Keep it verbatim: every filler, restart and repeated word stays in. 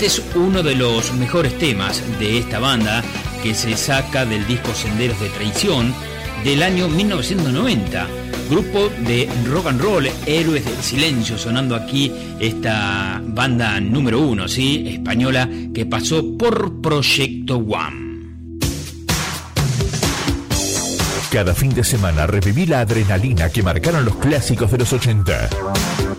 Este es uno de los mejores temas de esta banda, que se saca del disco Senderos de Traición del año mil novecientos noventa. Grupo de rock and roll, Héroes del Silencio, sonando aquí esta banda número uno, ¿sí? Española, que pasó por Proyecto One. Cada fin de semana reviví la adrenalina que marcaron los clásicos de los ochenta.